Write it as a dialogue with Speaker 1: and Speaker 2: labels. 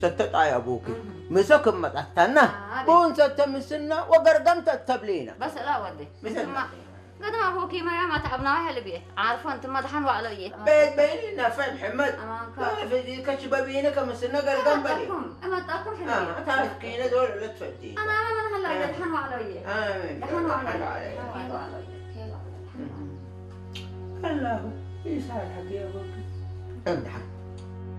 Speaker 1: ستطع يا ابوكي مسكم متحتنا بون ستم السنة وقرقمت التبلينة
Speaker 2: بس لا ودي
Speaker 1: مثل ما
Speaker 2: قد ما ابوكي ما تعبنا هي البيت عارفه انت ما دحن وعلي
Speaker 1: بيت بيننا في محمد في كشبه بينك مسنة قرقم بلي
Speaker 2: اما تاكم حلوه
Speaker 1: تعرف كينا دول ولا تفدي
Speaker 2: انا هلا دحن وعلي دحن وعلي
Speaker 1: الله يسعد حق يا ابوكي امدحك